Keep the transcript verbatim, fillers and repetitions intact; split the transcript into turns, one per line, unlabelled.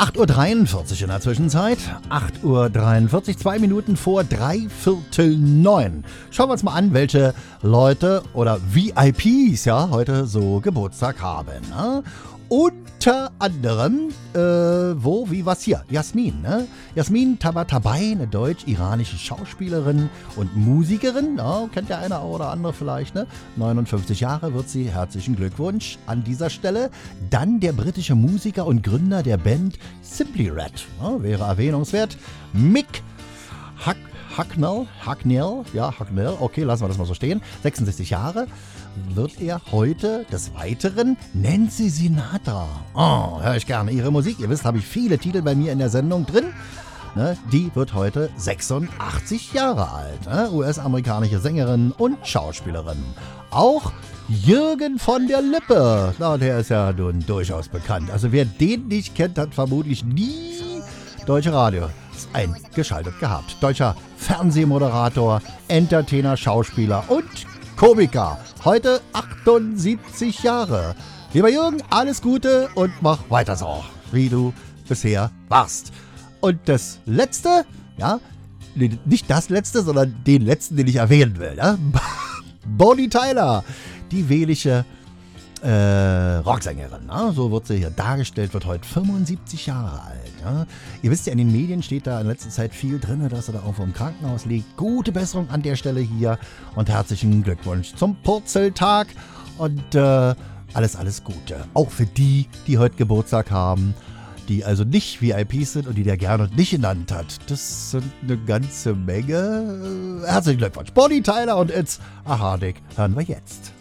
acht Uhr dreiundvierzig in der Zwischenzeit. acht Uhr dreiundvierzig, zwei Minuten vor drei Viertel neun. Schauen wir uns mal an, welche Leute oder V I Ps ja heute so Geburtstag haben. Ne? Unter anderem, äh, wo, wie, was hier? Jasmin, ne? Jasmin Tabatabai, eine deutsch-iranische Schauspielerin und Musikerin. Ja, kennt der eine oder andere vielleicht, ne? neunundfünfzig Jahre wird sie. Herzlichen Glückwunsch an dieser Stelle. Dann der britische Musiker und Gründer der Band Simply Red. Ja, wäre erwähnungswert. Mick Huck, Hucknall, Hucknall, ja, Hucknall, okay, lassen wir das mal so stehen. sechsundsechzig Jahre. Wird er heute des Weiteren Nancy Sinatra. Oh, höre ich gerne. Ihre Musik, ihr wisst, habe ich viele Titel bei mir in der Sendung drin. Ne, die wird heute sechsundachtzig Jahre alt. Ne? U S-amerikanische Sängerin und Schauspielerin. Auch Jürgen von der Lippe. Na, der ist ja nun durchaus bekannt. Also wer den nicht kennt, hat vermutlich nie Deutsche Radio eingeschaltet gehabt. Deutscher Fernsehmoderator, Entertainer, Schauspieler und Komiker. Heute achtundsiebzig Jahre. Lieber Jürgen, alles Gute und mach weiter so, wie du bisher warst. Und das Letzte, ja, nicht das Letzte, sondern den Letzten, den ich erwähnen will. Ja? Bonnie Tyler, die wählische äh, Rocksängerin. Ja? So wird sie hier dargestellt, wird heute fünfundsiebzig Jahre alt. Ja? Ihr wisst ja, in den Medien steht da in letzter Zeit viel drin, dass sie da auch im Krankenhaus liegt. Gute Besserung an der Stelle hier und herzlichen Glückwunsch zum Purzeltag und äh, alles, alles Gute. Auch für die, die heute Geburtstag haben, die also nicht V I Ps sind und die der gerne nicht genannt hat. Das sind eine ganze Menge. Herzlichen Glückwunsch. Bonnie Tyler und It's a Heartache hören wir jetzt.